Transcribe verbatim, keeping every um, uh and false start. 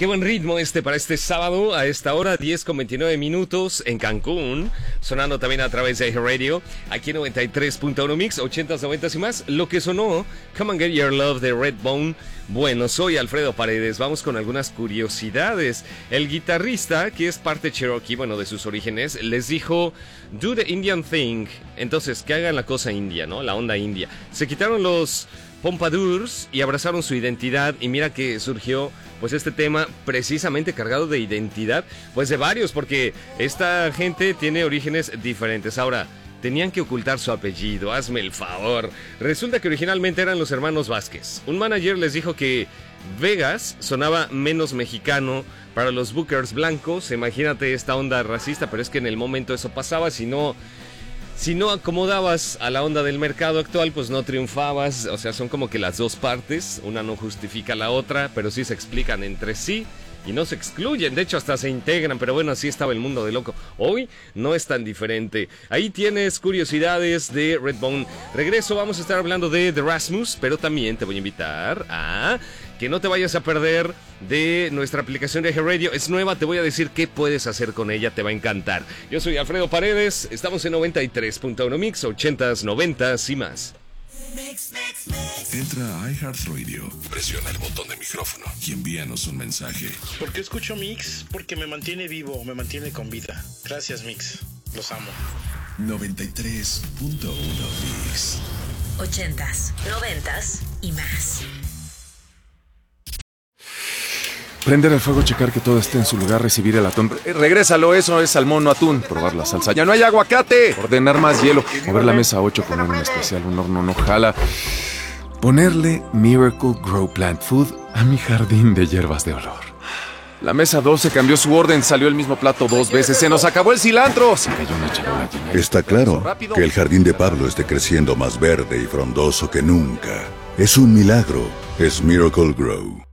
Qué buen ritmo este para este sábado a esta hora, diez con veintinueve minutos en Cancún, sonando también a través de iHeartRadio, aquí en noventa y tres punto uno Mix, ochentas, noventas y más. Lo que sonó, Come and Get Your Love de Redbone. Bueno, soy Alfredo Paredes, vamos con algunas curiosidades. El guitarrista, que es parte Cherokee, bueno, de sus orígenes, les dijo, do the Indian thing. Entonces, que hagan la cosa india, ¿no? La onda india. Se quitaron los pompadours y abrazaron su identidad, y mira que surgió pues este tema precisamente cargado de identidad, pues de varios, porque esta gente tiene orígenes diferentes. Ahora, tenían que ocultar su apellido, hazme el favor. Resulta que originalmente eran los hermanos Vázquez. Un manager les dijo que Vegas sonaba menos mexicano para los bookers blancos. Imagínate esta onda racista, pero es que en el momento eso pasaba. Si no, si no acomodabas a la onda del mercado actual, pues no triunfabas. O sea, son como que las dos partes, una no justifica la otra, pero sí se explican entre sí y no se excluyen, de hecho hasta se integran. Pero bueno, así estaba el mundo de loco. Hoy no es tan diferente. Ahí tienes curiosidades de Redbone. Regreso, vamos a estar hablando de The Rasmus, pero también te voy a invitar a que no te vayas a perder de nuestra aplicación de iHeartRadio. Es nueva, te voy a decir qué puedes hacer con ella, te va a encantar. Yo soy Alfredo Paredes, estamos en noventa y tres punto uno Mix, ochentas, noventas y más. Entra a iHeartRadio, presiona el botón de micrófono y envíanos un mensaje. ¿Por qué escucho Mix? Porque me mantiene vivo, me mantiene con vida. Gracias, Mix. Los amo. noventa y tres punto uno Mix. Ochentas, noventas y más. Prender el fuego, checar que todo esté en su lugar, recibir el atún. Eh, regrésalo, eso es salmón, no atún. Probar la salsa. ¡Ya no hay aguacate! Ordenar más hielo. Mover la mesa ocho, poner un especial, un horno no jala. Ponerle Miracle Grow Plant Food a mi jardín de hierbas de olor. La mesa doce cambió su orden, salió el mismo plato dos veces. ¡Se nos acabó el cilantro! Se cayó una charola llena. Está claro que el jardín de Pablo esté creciendo más verde y frondoso que nunca. Es un milagro. Es Miracle Grow.